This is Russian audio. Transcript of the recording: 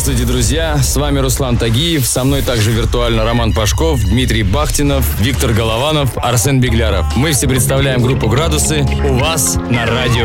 Здравствуйте, друзья! С вами Руслан Тагиев. Со мной также виртуально Роман Пашков, Дмитрий Бахтинов, Виктор Голованов, Арсен Бегляров. Мы все представляем группу «Градусы» у вас на радио.